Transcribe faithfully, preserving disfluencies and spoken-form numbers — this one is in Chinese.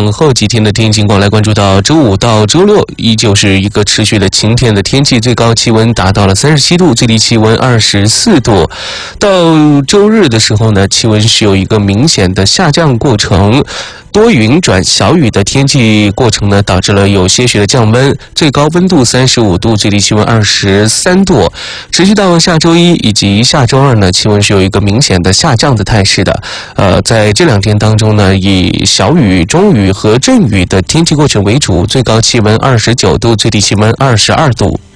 往后几天的天气情况来关注到周五到周六，依旧是一个持续的晴天的天气，最高气温达到了三十七度，最低气温二十四度。到周日的时候呢，气温是有一个明显的下降过程，多云转小雨的天气过程呢，导致了有些许的降温，最高温度三十五度，最低气温二十三度。持续到下周一以及下周二呢，气温是有一个明显的下降的态势的。呃，在这两天当中呢，以小雨、中雨和阵雨的天气过程为主，最高气温二十九度，最低气温二十二度。